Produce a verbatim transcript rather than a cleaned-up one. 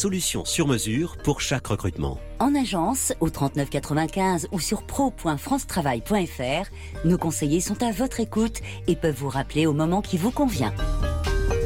solutions sur mesure pour chaque recrutement. En agence, au trente-neuf quatre-vingt-quinze ou sur pro point france travail point f r, nos conseillers sont à votre écoute et peuvent vous rappeler au moment qui vous convient.